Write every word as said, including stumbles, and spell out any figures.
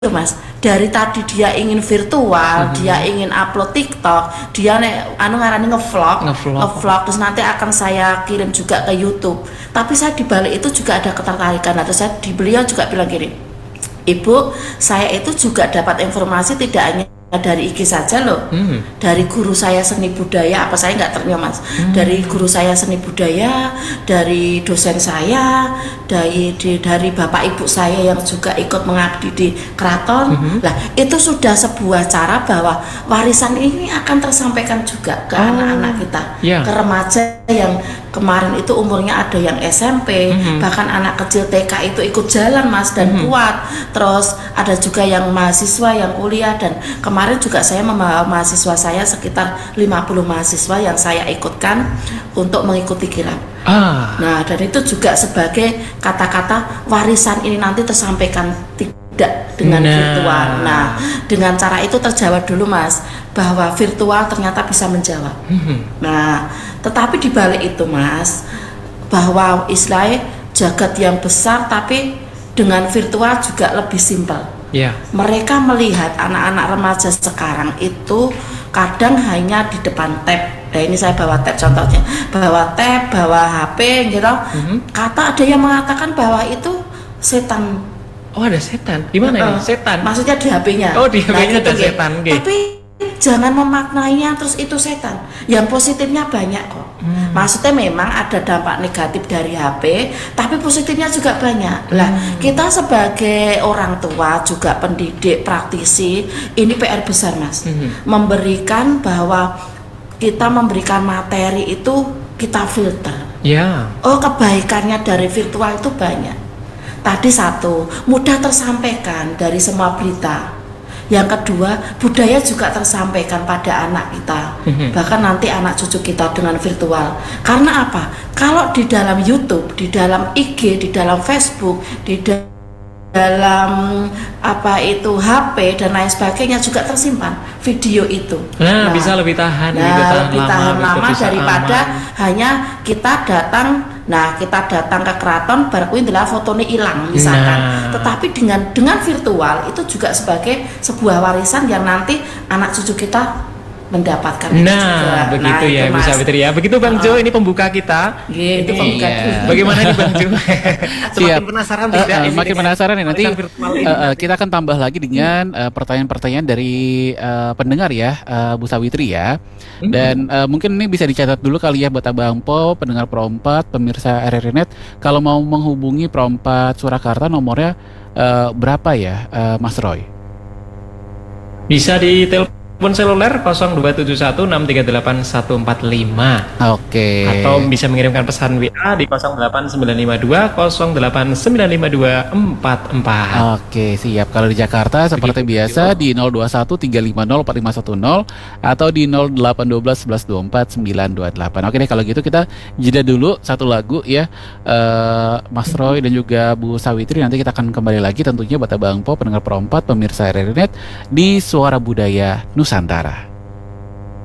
Mas, dari tadi dia ingin virtual, mm-hmm. dia ingin upload TikTok, dia nek anu ngarani ngevlog, ngevlog, ngevlog, terus nanti akan saya kirim juga ke YouTube. Tapi saya di balik itu juga ada ketertarikan, atau saya di beliau juga bilang gini, Ibu, saya itu juga dapat informasi tidak hanya dari I G saja loh, hmm. dari guru saya seni budaya, apa saya nggak terima Mas, hmm. dari guru saya seni budaya, dari dosen saya, dari di, dari bapak ibu saya yang juga ikut mengabdi di keraton, hmm. lah itu sudah sebuah cara bahwa warisan ini akan tersampaikan juga ke anak-anak oh. kita, yeah. ke remaja yang kemarin itu umurnya ada yang S M P, mm-hmm. bahkan anak kecil T K itu ikut jalan Mas dan mm-hmm. kuat. Terus ada juga yang mahasiswa yang kuliah, dan kemarin juga saya membawa mahasiswa saya sekitar lima puluh mahasiswa yang saya ikutkan untuk mengikuti kirap. Ah. Nah, dan itu juga sebagai kata-kata warisan ini nanti tersampaikan tidak dengan nah. virtual. Nah, dengan cara itu terjawab dulu Mas, bahwa virtual ternyata bisa menjawab. Mm-hmm. Nah, tetapi dibalik itu Mas, bahwa istilahnya jagat yang besar tapi dengan virtual juga lebih simpel. Yeah. Mereka melihat anak-anak remaja sekarang itu kadang hanya di depan tab. Nah ini saya bawa tab contohnya, bawa tab, bawa H P gitu. Mm-hmm. Kata ada yang mengatakan bahwa itu setan. Oh ada setan? Gimana uh, ini? Setan? Maksudnya di H P-nya. Oh di H P-nya nah, ada gitu, setan. Okay. Tapi jangan memaknainya terus itu setan. Yang positifnya banyak kok. Hmm. Maksudnya memang ada dampak negatif dari H P, tapi positifnya juga banyak. Lah, hmm. kita sebagai orang tua juga pendidik, praktisi, ini P R besar Mas. Hmm. Memberikan bahwa kita memberikan materi itu kita filter. Ya. Yeah. Oh, kebaikannya dari virtual itu banyak. Tadi satu, mudah tersampaikan dari semua berita. Yang kedua, budaya juga tersampaikan pada anak kita, mm-hmm. bahkan nanti anak cucu kita dengan virtual. Karena apa? Kalau di dalam YouTube, di dalam I G, di dalam Facebook, di da- dalam apa itu H P dan lain sebagainya juga tersimpan video itu. Nah, nah bisa lebih tahan, nah, lebih tahan lebih lama, tahan lama daripada aman. Hanya kita datang. Nah, kita datang ke keraton baru adalah fotonya hilang misalkan. Nah. Tetapi dengan dengan virtual itu juga sebagai sebuah warisan yang nanti anak cucu kita mendapatkan. Nah, juga. Begitu nah, ya Bu Sawitri ya. Begitu Bang oh. Jo, ini pembuka kita. Gitu, pembuka iya. Bagaimana nih Bang Jo? Semakin penasaran uh, tidak? Uh, makin penasaran nih nanti uh, uh, kita akan tambah lagi dengan uh, pertanyaan-pertanyaan dari uh, pendengar ya, uh, Bu Sawitri ya. Dan uh, mungkin ini bisa dicatat dulu kali ya buat Abang Po, pendengar Pro empat, pemirsa R R I Net. Kalau mau menghubungi Pro empat Surakarta nomornya uh, berapa ya, uh, Mas Roy? Bisa di telepon telepon seluler nol dua tujuh satu enam tiga delapan satu empat lima. Oke. Okay. Atau bisa mengirimkan pesan W A di nol delapan sembilan lima dua nol delapan sembilan lima dua empat empat. Oke, siap. Kalau di Jakarta seperti begitu, biasa begitu. Di nol dua satu tiga lima nol empat lima satu nol atau di nol delapan satu dua satu satu dua empat sembilan dua delapan. Oke deh, kalau gitu kita jeda dulu satu lagu ya, uh, Mas Roy dan juga Bu Sawitri. Nanti kita akan kembali lagi tentunya buat Abang Po, pendengar Pro empat, pemirsa R R I Net di Suara Budaya Nusantara.